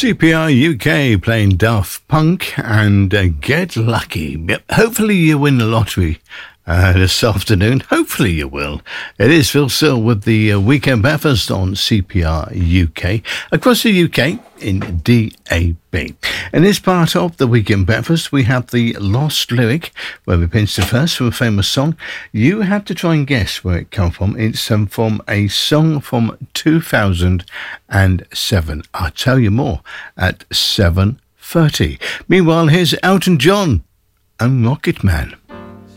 CPR UK playing Daft Punk and Get Lucky. Yep, hopefully you win the lottery this afternoon. Hopefully you will. It is Phil Sill with the Weekend Breakfast on CPR UK across the UK in DAB. In this part of the Weekend Breakfast, we have the Lost Lyric, where we pinch the first from a famous song. You have to try and guess where it comes from. It's from a song from 2007. I'll tell you more at 7:30. Meanwhile, here's Elton John and Rocket Man.